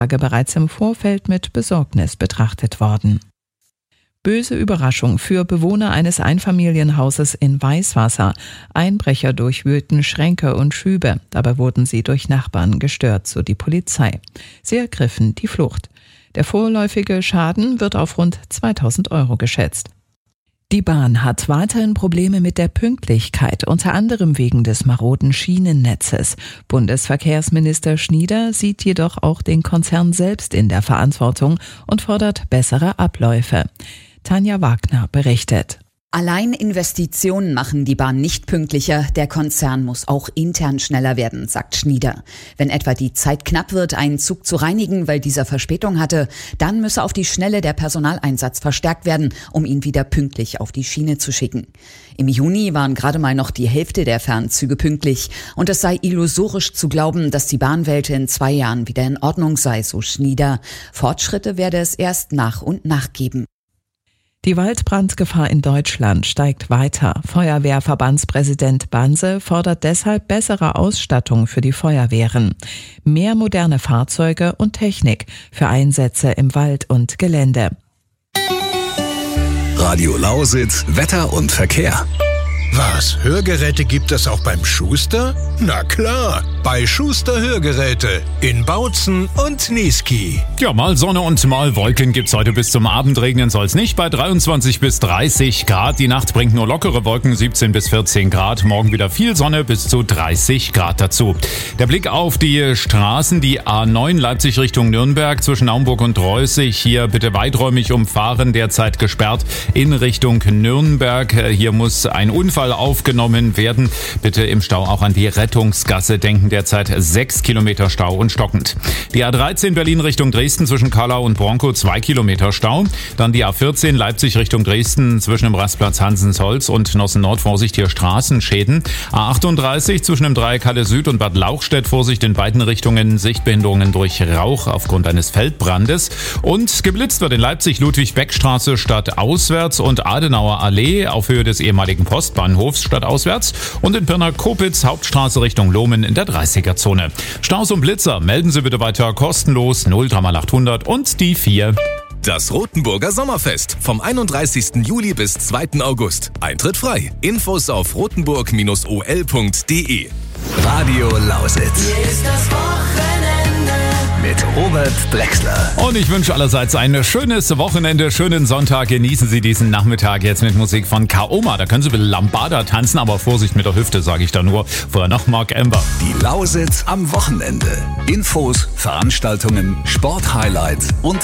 bereits im Vorfeld mit Besorgnis betrachtet worden. Böse Überraschung für Bewohner eines Einfamilienhauses in Weißwasser. Einbrecher durchwühlten Schränke und Schübe. Dabei wurden sie durch Nachbarn gestört, so die Polizei. Sie ergriffen die Flucht. Der vorläufige Schaden wird auf rund 2.000 € geschätzt. Die Bahn hat weiterhin Probleme mit der Pünktlichkeit, unter anderem wegen des maroden Schienennetzes. Bundesverkehrsminister Schnieder sieht jedoch auch den Konzern selbst in der Verantwortung und fordert bessere Abläufe. Tanja Wagner berichtet. Allein Investitionen machen die Bahn nicht pünktlicher. Der Konzern muss auch intern schneller werden, sagt Schnieder. Wenn etwa die Zeit knapp wird, einen Zug zu reinigen, weil dieser Verspätung hatte, dann müsse auf die Schnelle der Personaleinsatz verstärkt werden, um ihn wieder pünktlich auf die Schiene zu schicken. Im Juni waren gerade mal noch die Hälfte der Fernzüge pünktlich. Und es sei illusorisch zu glauben, dass die Bahnwelt in 2 Jahren wieder in Ordnung sei, so Schnieder. Fortschritte werde es erst nach und nach geben. Die Waldbrandgefahr in Deutschland steigt weiter. Feuerwehrverbandspräsident Banse fordert deshalb bessere Ausstattung für die Feuerwehren. Mehr moderne Fahrzeuge und Technik für Einsätze im Wald und Gelände. Radio Lausitz, Wetter und Verkehr. Was, Hörgeräte gibt es auch beim Schuster? Na klar, bei Schuster Hörgeräte in Bautzen und Niesky. Ja, mal Sonne und mal Wolken gibt's heute bis zum Abend. Regnen soll's nicht bei 23 bis 30 Grad. Die Nacht bringt nur lockere Wolken, 17 bis 14 Grad. Morgen wieder viel Sonne, bis zu 30 Grad dazu. Der Blick auf die Straßen, die A9 Leipzig Richtung Nürnberg zwischen Naumburg und Reußig. Hier bitte weiträumig umfahren, derzeit gesperrt in Richtung Nürnberg. Hier muss ein Unfall aufgenommen werden. Bitte im Stau auch an die Rettungsgasse denken. Derzeit 6 Kilometer Stau und stockend. Die A13 Berlin Richtung Dresden zwischen Kallau und Bronkow 2 Kilometer Stau. Dann die A14 Leipzig Richtung Dresden zwischen dem Rastplatz Hansensholz und Nossen Nord. Vorsicht, hier Straßenschäden. A38 zwischen dem Dreieck Halle Süd und Bad Lauchstädt. Vorsicht in beiden Richtungen. Sichtbehinderungen durch Rauch aufgrund eines Feldbrandes. Und geblitzt wird in Leipzig Ludwig-Beck-Straße stadtauswärts und Adenauer Allee auf Höhe des ehemaligen Postbahnhofs stadtauswärts und in Pirna-Kopitz Hauptstraße Richtung Lohmen in der 30er-Zone. Staus und Blitzer melden Sie bitte weiter kostenlos 03800 und die 4. Das Rothenburger Sommerfest vom 31. Juli bis 2. August. Eintritt frei. Infos auf rotenburg-ol.de. Radio Lausitz. Hier ist das Wochenende. Mit Robert Drexler. Und ich wünsche allerseits ein schönes Wochenende, schönen Sonntag. Genießen Sie diesen Nachmittag jetzt mit Musik von Kaoma. Da können Sie mit Lambada tanzen, aber Vorsicht mit der Hüfte, sage ich da nur. Vorher noch Mark Ember. Die Lausitz am Wochenende. Infos, Veranstaltungen, Sporthighlights und